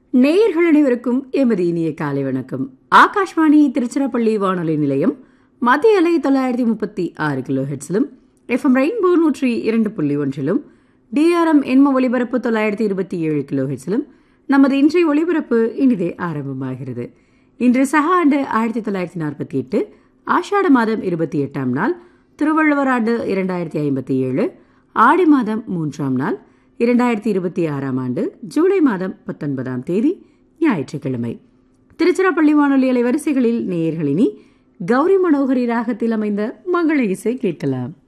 நேயர்கள் அனைவருக்கும் எமது இனிய காலை வணக்கம். ஆகாஷ்வாணி திருச்சிராப்பள்ளி வானொலி நிலையம் மத்திய அலை 936 கிலோ ஹெட்ஸிலும் FM ரெயின்போ 102.1 DRM எண்ம ஒலிபரப்பு 927 கிலோ ஹெட்ஸிலும் நமது இன்றைய ஒலிபரப்பு இனிதே ஆரம்பமாகிறது. இன்று சக ஆண்டு 1948 ஆஷாட மாதம் 28ஆம் நாள், திருவள்ளுவர் ஆண்டு 2057, ஆடி மாதம் 3ஆம் நாள், 2026ஆம் ஆண்டு ஜூலை மாதம் 19ஆம் தேதி ஞாயிற்றுக்கிழமை. திருச்சிராப்பள்ளி வானொலி அலைவரிசைகளில் நேயர்களினி கௌரி மனோகரி ராகத்தில் அமைந்த மங்கள இசை கேட்கலாம்.